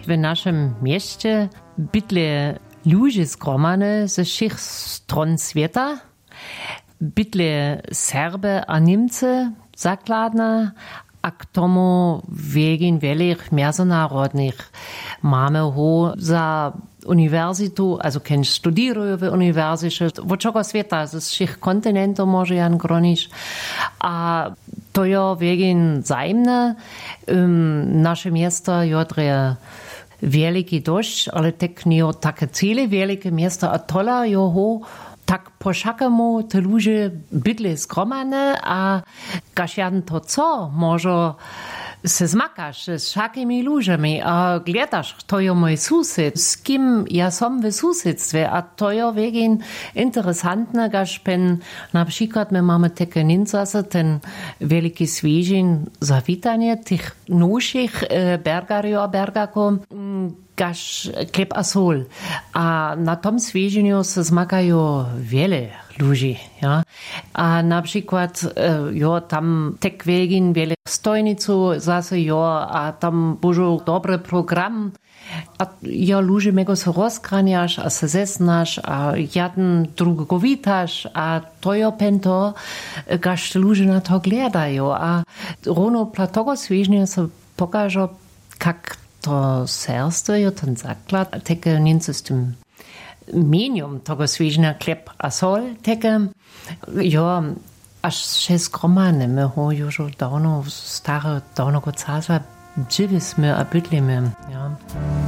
w naszym mieście bytle ludzie zgromane ze všech stron świata, bytle Serbe a Niemcy zakladne, a k tomu wegen wielich międzynarodnych mamy ho za uniwersytu, also kenn studirują w uniwersycie, w czego świata, z všech kontynentów może jan gronić, a to jo wegen zajemne, nasze miasto jodre wielki dość, ale tak nie takie cele wielkie miasto, a tola jo tak po všakému te ludzie bydle zgromane a kaž to co, może se zmakaš s všakými ľuďami a gledaš, to je môj sused, s kým ja som v susedstve a to je vegin interesantné, kaž pen napríklad my máme také ninzase, ten veľký svížin zavítanie tých novších bergarjov a bergakov, kaž kleb a sol. A na tom svíženiu se zmakajú veľa ľudí. Ja? A napríklad tam tak vegin veľa stojnicu zase a tam budú dobrý program. A ľudí mego se rozkraniaš a se zesnaš a jeden drugo vítaš a to je pento, kaž ľudí na to gledajú. A rovno pla toho svíženia se pokaže, kak to serstvo je ten základ, také niečo s tým medium toho svíženia kleb a sol, také, až še skromane, my ho už dávno, stare, dávno go cásva, dživi sme a bydlíme,